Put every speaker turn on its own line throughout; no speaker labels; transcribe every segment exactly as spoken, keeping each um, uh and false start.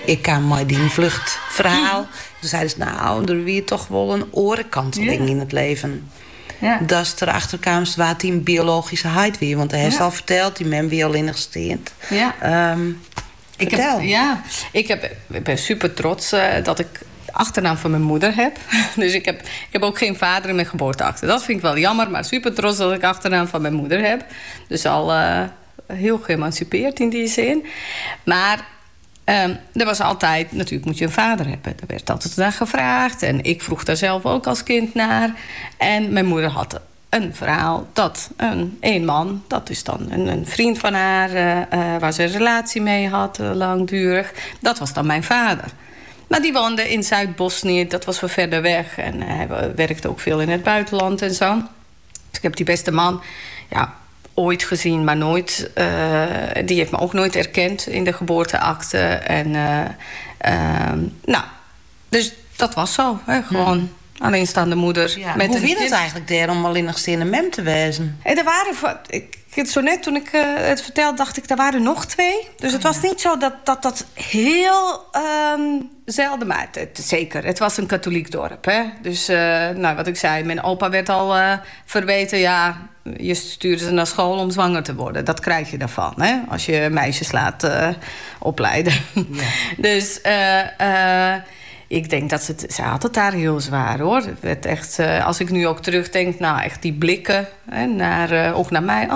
ik kwam met die vluchtverhaal. Toen zeiden ze, nou, er weer toch wel een orenkanteling
Ja.
in het leven.
Ja.
Dat is erachter kwam wat die biologische heid weer. Want hij heeft
Ja.
al verteld, die men weer al in gesteend.
Ja.
Um,
Ik
vertel.
heb, ja, ik, heb, ik ben super trots uh, dat ik de achternaam van mijn moeder heb. Dus ik heb, ik heb ook geen vader in mijn geboorteakte. Dat vind ik wel jammer, maar super trots dat ik de achternaam van mijn moeder heb. Dus al uh, heel geëmancipeerd in die zin. Maar um, er was altijd, natuurlijk moet je een vader hebben. Daar werd altijd naar gevraagd. En ik vroeg daar zelf ook als kind naar. En mijn moeder had een verhaal dat een, een man, dat is dan een, een vriend van haar, uh, uh, waar ze een relatie mee had, uh, langdurig. Dat was dan mijn vader. Maar die woonde in Zuid-Bosnië, dat was wel verder weg. En uh, hij werkte ook veel in het buitenland en zo. Dus ik heb die beste man ja, ooit gezien, maar nooit. Uh, die heeft me ook nooit erkend in de geboorteakte. En uh, uh, nou, dus dat was zo, hè, gewoon. Hmm. Alleenstaande moeder.
Ja,
met
hoe
een
vind je
kind.
het eigenlijk daar om alleen nog steeds een mem te wezen?
En er waren, ik, het zo net toen ik uh, het vertelde, dacht ik, er waren nog twee. Dus het
oh,
was
ja.
niet zo dat dat, dat heel um, zelden, maar het, zeker. Het was een katholiek dorp, hè. Dus, uh, nou, wat ik zei, mijn opa werd al uh, verweten, ja, je stuurde ze naar school om zwanger te worden. Dat krijg je daarvan, hè, als je meisjes laat uh, opleiden. Ja. Dus, uh, uh, ik denk dat ze het, ze had het daar heel zwaar, hoor. Het werd echt, uh, als ik nu ook terugdenk, nou, echt die blikken, hè, naar, uh, ook naar mij.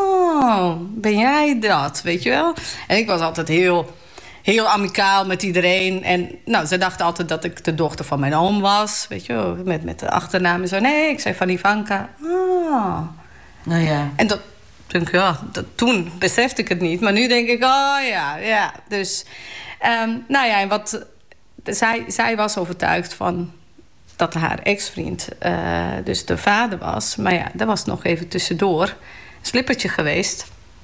Oh, ben jij dat, weet je wel? En ik was altijd heel, heel amicaal met iedereen. En nou, ze dachten altijd dat ik de dochter van mijn oom was, weet je wel, met, met de achternaam en zo. Nee, ik zei van Ivanka. Oh.
Nou ja.
En dat, denk, ja, dat, toen besefte ik het niet. Maar nu denk ik, oh ja, ja. Dus, um, nou ja, en wat... Zij, zij was overtuigd van dat haar ex-vriend uh, dus de vader was. Maar ja, dat was nog even tussendoor een slippertje geweest.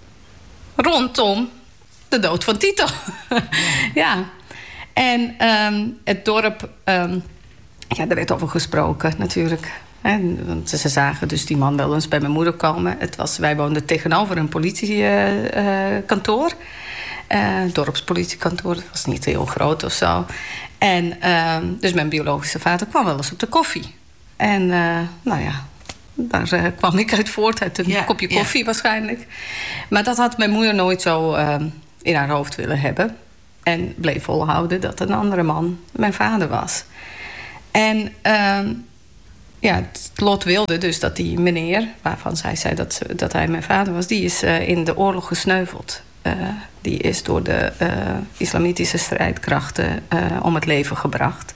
Rondom de dood van Tito. Ja. Ja. En um, het dorp, um, ja, daar werd over gesproken natuurlijk. Hè, want ze zagen dus die man wel eens bij mijn moeder komen. Het was, wij woonden tegenover een politiekantoor. Uh, uh, dorpspolitiekantoor, dat was niet heel groot of zo. En uh, dus mijn biologische vader kwam wel eens op de koffie. En uh, nou ja, daar uh, kwam ik uit voort, uit een ja, kopje koffie ja. waarschijnlijk. Maar dat had mijn moeder nooit zo uh, in haar hoofd willen hebben. En bleef volhouden dat een andere man mijn vader was. En uh, ja, het lot wilde dus dat die meneer, waarvan zij zei dat, ze, dat hij mijn vader was, die is uh, in de oorlog gesneuveld. Uh, die is door de uh, islamitische strijdkrachten uh, om het leven gebracht.